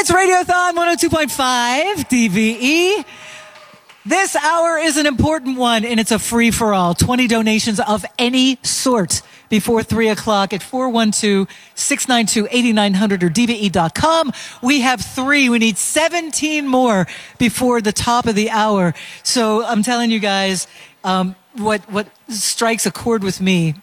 It's Radiothon 102.5 DVE. This hour is an important one, and it's a free-for-all. 20 donations of any sort before 3 o'clock at 412-692-8900 or DVE.com. We have 3. We need 17 more before the top of the hour. So I'm telling you guys, what strikes a chord with me,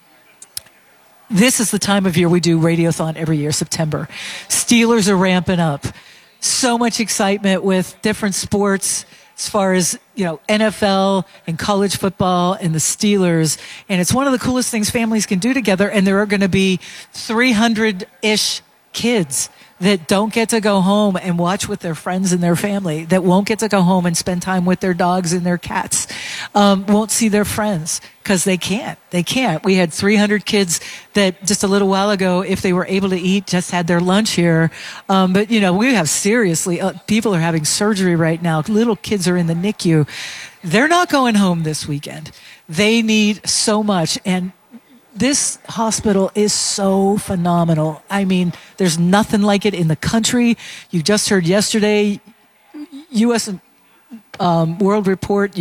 this is the time of year we do Radiothon every year, September. Steelers are ramping up. So much excitement with different sports as far as, NFL and college football and the Steelers. And it's one of the coolest things families can do together. And there are going to be 300-ish kids that don't get to go home and watch with their friends and their family, that won't get to go home and spend time with their dogs and their cats, won't see their friends because they can't. They can't. We had 300 kids that just a little while ago, if they were able to eat, just had their lunch here. But, we have seriously, people are having surgery right now. Little kids are in the NICU. They're not going home this weekend. They need so much. And this hospital is so phenomenal. I mean, there's nothing like it in the country. You just heard yesterday, U.S. and World Report,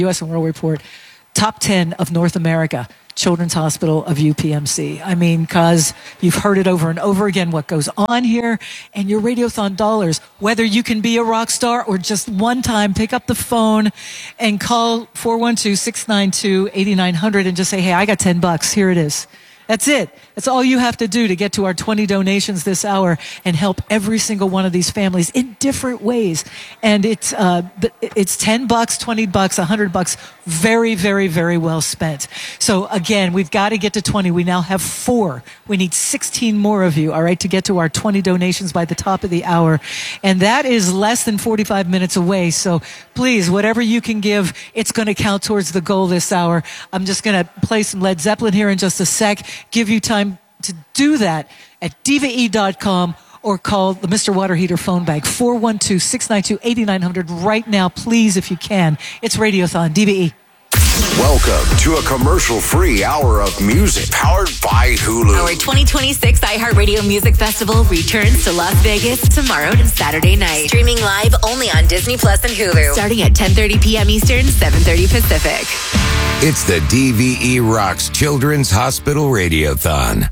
top 10 of North America, Children's Hospital of UPMC. I mean, because you've heard it over and over again, what goes on here, and your Radiothon dollars, whether you can be a rock star or just one time pick up the phone and call 412-692-8900 and just say, hey, I got $10. Here it is. That's it. That's all you have to do to get to our 20 donations this hour and help every single one of these families in different ways. And it's $10, $20, $100. Very, very, very well spent. So again, we've got to get to 20. We now have 4. We need 16 more of you, all right, to get to our 20 donations by the top of the hour. And that is less than 45 minutes away. So please, whatever you can give, it's going to count towards the goal this hour. I'm just going to play some Led Zeppelin here in just a sec. Give you time to do that at DVE.com or call the Mr. Water Heater phone bank, 412-692-8900 right now, please, if you can. It's Radiothon, DVE. Welcome to a commercial-free hour of music powered by Hulu. Our 2026 iHeartRadio Music Festival returns to Las Vegas tomorrow and Saturday night. Streaming live only on Disney Plus and Hulu. Starting at 10:30 p.m. Eastern, 7:30 Pacific. It's the DVE Rocks Children's Hospital Radiothon.